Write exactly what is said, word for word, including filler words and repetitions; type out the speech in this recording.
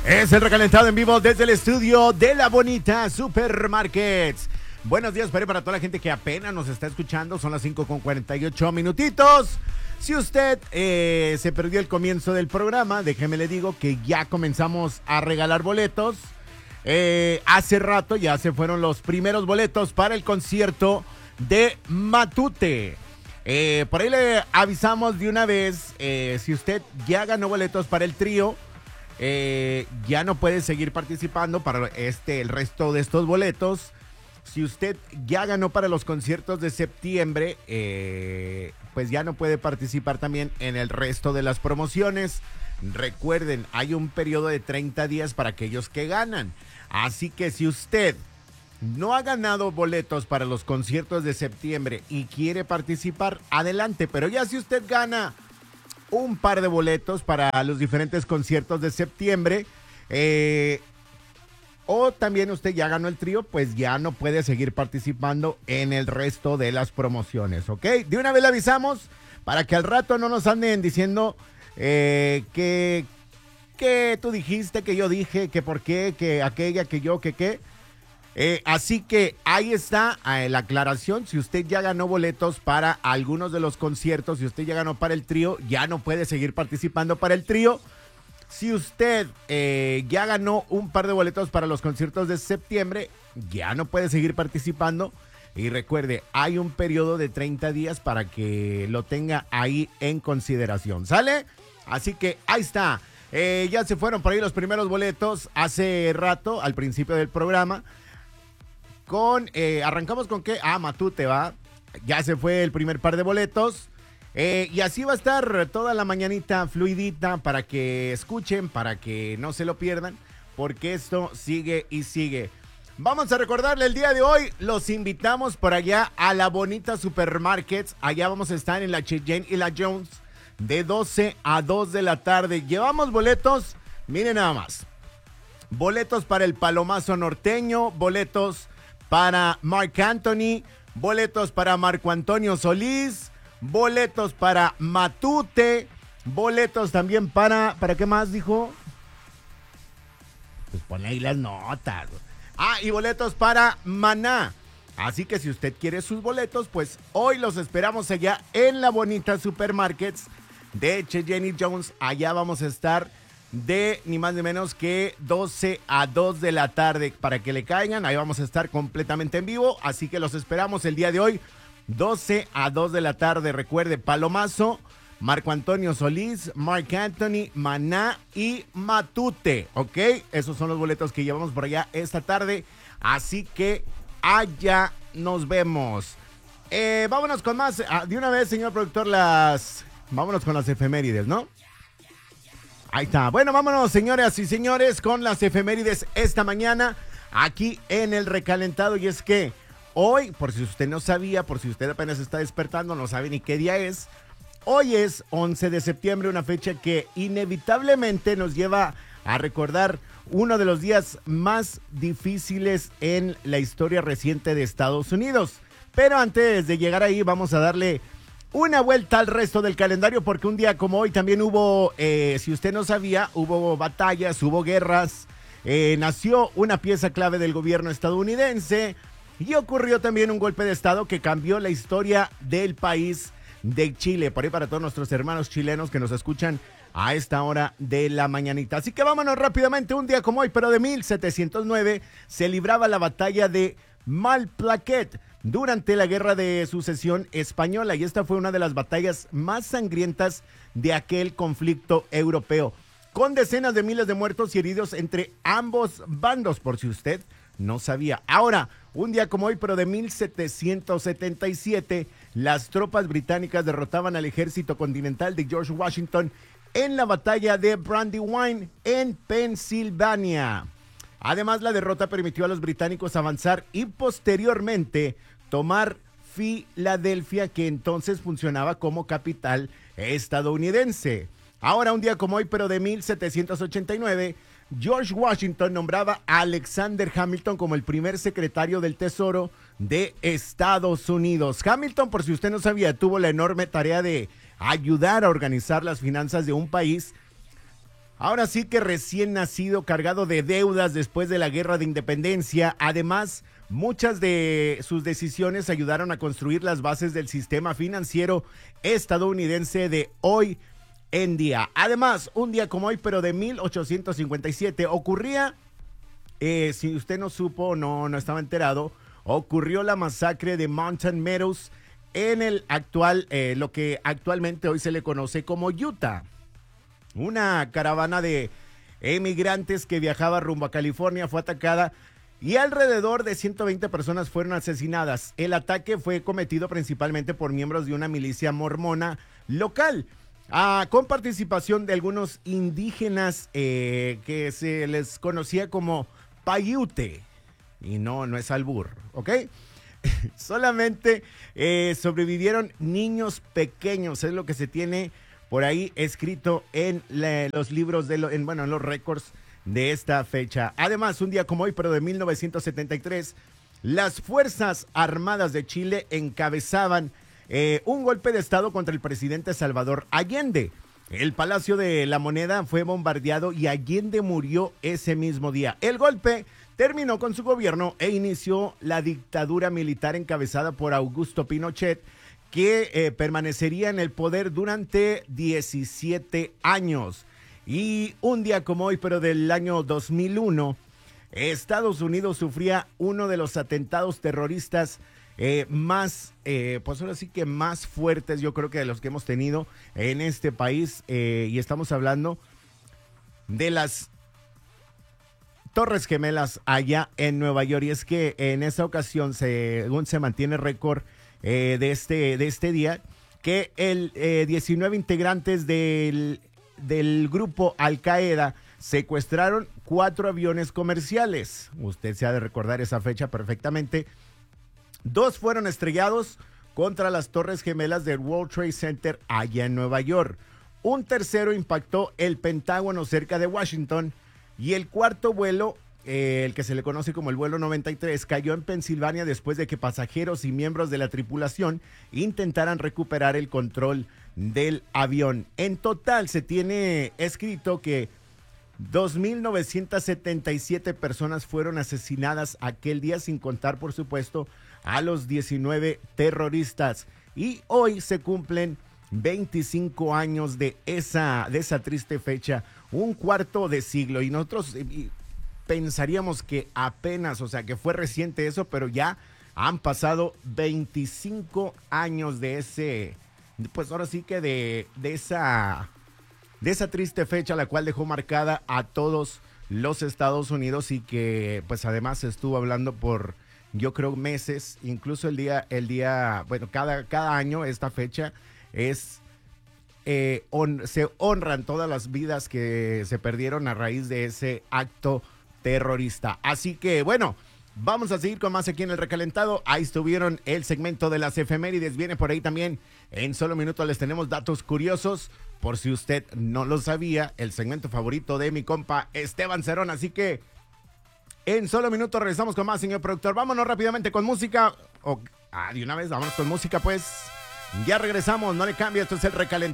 Es el recalentado en vivo desde el estudio de La Bonita Supermarkets. Buenos días para, para toda la gente que apenas nos está escuchando. Son las cinco con cuarenta y ocho minutitos. Si usted eh, se perdió el comienzo del programa, déjeme le digo que ya comenzamos a regalar boletos. Eh, hace rato ya se fueron los primeros boletos para el concierto de Matute. Eh, por ahí le avisamos de una vez, eh, si usted ya ganó boletos para el trío, eh, ya no puede seguir participando para este, el resto de estos boletos. Si usted ya ganó para los conciertos de septiembre, eh, pues ya no puede participar también en el resto de las promociones. Recuerden, hay un periodo de treinta días para aquellos que ganan. Así que si usted no ha ganado boletos para los conciertos de septiembre y quiere participar, adelante. Pero ya si usted gana un par de boletos para los diferentes conciertos de septiembre, eh, o también usted ya ganó el trío, pues ya no puede seguir participando en el resto de las promociones, ¿ok? De una vez le avisamos para que al rato no nos anden diciendo eh, que, que tú dijiste, que yo dije, que por qué, que aquella, que yo, que qué. Eh, así que ahí está eh, la aclaración. Si usted ya ganó boletos para algunos de los conciertos, si usted ya ganó para el trío, ya no puede seguir participando para el trío. Si usted eh, ya ganó un par de boletos para los conciertos de septiembre, ya no puede seguir participando. Y recuerde, hay un periodo de treinta días para que lo tenga ahí en consideración. ¿Sale? Así que ahí está. Eh, ya se fueron por ahí los primeros boletos hace rato, al principio del programa. Con, eh, arrancamos con qué? Ah, Matute, va. Ya se fue el primer par de boletos. Eh, y así va a estar toda la mañanita fluidita para que escuchen, para que no se lo pierdan, porque esto sigue y sigue. Vamos a recordarle el día de hoy, los invitamos por allá a La Bonita Supermarkets. Allá vamos a estar en la Cheyenne y la Jones de doce a dos de la tarde. Llevamos boletos, miren nada más. Boletos para el Palomazo Norteño, boletos para Marc Anthony, boletos para Marco Antonio Solís, boletos para Matute, boletos también para, ¿para qué más dijo? Pues pone ahí las notas. Ah, y boletos para Maná. Así que si usted quiere sus boletos, pues hoy los esperamos allá en La Bonita Supermarkets de Cheyenne Jones. Allá vamos a estar de ni más ni menos que doce a dos de la tarde para que le caigan. Ahí vamos a estar completamente en vivo, así que los esperamos el día de hoy, doce a dos de la tarde. Recuerde, Palomazo, Marco Antonio Solís, Marc Anthony, Maná y Matute, ¿ok? Esos son los boletos que llevamos por allá esta tarde, así que allá nos vemos. Eh, vámonos con más, de una vez, señor productor, las... vámonos con las efemérides, ¿no? Ahí está. Bueno, vámonos, señoras y señores, con las efemérides esta mañana aquí en el recalentado. Y es que hoy, por si usted no sabía, por si usted apenas está despertando, no sabe ni qué día es, hoy es once de septiembre, una fecha que inevitablemente nos lleva a recordar uno de los días más difíciles en la historia reciente de Estados Unidos. Pero antes de llegar ahí, vamos a darle una vuelta al resto del calendario, porque un día como hoy también hubo, eh, si usted no sabía, hubo batallas, hubo guerras, eh, nació una pieza clave del gobierno estadounidense y ocurrió también un golpe de estado que cambió la historia del país de Chile. Por ahí para todos nuestros hermanos chilenos que nos escuchan a esta hora de la mañanita. Así que vámonos rápidamente, un día como hoy, pero de mil setecientos nueve, se libraba la batalla de Malplaquet durante la Guerra de Sucesión Española, y esta fue una de las batallas más sangrientas de aquel conflicto europeo, con decenas de miles de muertos y heridos entre ambos bandos, por si usted no sabía. Ahora, un día como hoy, pero de mil setecientos setenta y siete, las tropas británicas derrotaban al ejército continental de George Washington en la batalla de Brandywine, en Pensilvania. Además, la derrota permitió a los británicos avanzar y posteriormente tomar Filadelfia, que entonces funcionaba como capital estadounidense. Ahora, un día como hoy, pero de mil setecientos ochenta y nueve, George Washington nombraba a Alexander Hamilton como el primer secretario del Tesoro de Estados Unidos. Hamilton, por si usted no sabía, tuvo la enorme tarea de ayudar a organizar las finanzas de un país Ahora sí que recién nacido, cargado de deudas después de la Guerra de Independencia. Además, muchas de sus decisiones ayudaron a construir las bases del sistema financiero estadounidense de hoy en día. Además, un día como hoy, pero de mil ochocientos cincuenta y siete, ocurría, eh, si usted no supo, no, no estaba enterado, ocurrió la masacre de Mountain Meadows en el actual, eh, lo que actualmente hoy se le conoce como Utah. Una caravana de emigrantes que viajaba rumbo a California fue atacada y alrededor de ciento veinte personas fueron asesinadas. El ataque fue cometido principalmente por miembros de una milicia mormona local, ah, con participación de algunos indígenas eh, que se les conocía como Paiute. Y no, no es albur, ¿ok? Solamente eh, sobrevivieron niños pequeños, es lo que se tiene por ahí escrito en la, los libros, de lo, en, bueno, en los récords de esta fecha. Además, un día como hoy, pero de mil novecientos setenta y tres, las Fuerzas Armadas de Chile encabezaban eh, un golpe de estado contra el presidente Salvador Allende. El Palacio de la Moneda fue bombardeado y Allende murió ese mismo día. El golpe terminó con su gobierno e inició la dictadura militar encabezada por Augusto Pinochet, que eh, permanecería en el poder durante diecisiete años. Y un día como hoy, pero del año dos mil uno, Estados Unidos sufría uno de los atentados terroristas eh, más, eh, pues ahora sí que más fuertes, yo creo que de los que hemos tenido en este país. Eh, y estamos hablando de las Torres Gemelas allá en Nueva York. Y es que en esa ocasión, según se mantiene récord Eh, de, este, de este día, que el eh, diecinueve integrantes del, del grupo Al Qaeda secuestraron cuatro aviones comerciales. Usted se ha de recordar esa fecha perfectamente. Dos fueron estrellados contra las Torres Gemelas del World Trade Center allá en Nueva York. Un tercero impactó el Pentágono cerca de Washington y el cuarto vuelo, Eh, el que se le conoce como el vuelo noventa y tres, cayó en Pensilvania después de que pasajeros y miembros de la tripulación intentaran recuperar el control del avión. En total se tiene escrito que dos mil novecientas setenta y siete personas fueron asesinadas aquel día, sin contar, por supuesto, a los diecinueve terroristas. Y hoy se cumplen veinticinco años de esa, de esa triste fecha, un cuarto de siglo. Y nosotros Y, pensaríamos que apenas, o sea, que fue reciente eso, pero ya han pasado veinticinco años de ese, pues ahora sí que de, de esa, de esa triste fecha, la cual dejó marcada a todos los Estados Unidos y que, pues además se estuvo hablando por, yo creo, meses, incluso el día, el día, bueno, cada, cada año esta fecha es, eh, on, se honran todas las vidas que se perdieron a raíz de ese acto terrorista. Así que bueno, vamos a seguir con más aquí en El Recalentado. Ahí estuvieron el segmento de las efemérides. Viene por ahí también. En solo minutos les tenemos datos curiosos, por si usted no lo sabía, el segmento favorito de mi compa Esteban Cerón. Así que en solo minutos regresamos con más, señor productor. Vámonos rápidamente con música. Oh, ah, de una vez, vámonos con música pues. Ya regresamos, no le cambie, esto es El Recalentado.